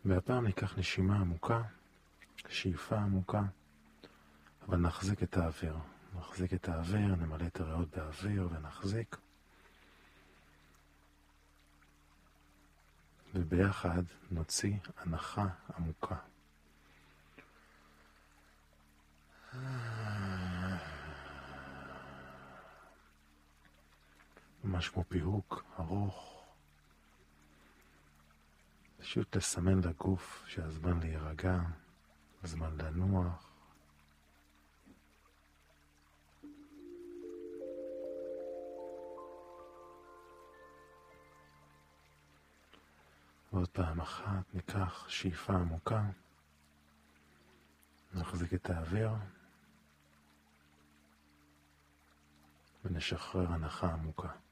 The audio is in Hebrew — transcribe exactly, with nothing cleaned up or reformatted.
והפעם ניקח נשימה עמוקה, שאיפה עמוקה, אבל נחזיק את האוויר. נחזיק את האוויר, נמלא את הריאות באוויר ונחזיק. וביחד נוציא הנחה עמוקה. ממש כמו פיהוק ארוך. פשוט לסמן לגוף שהזמן להירגע, הזמן לנוח. ועוד פעם אחת ניקח שאיפה עמוקה, נחזיק את האוויר ונשחרר הנחה עמוקה.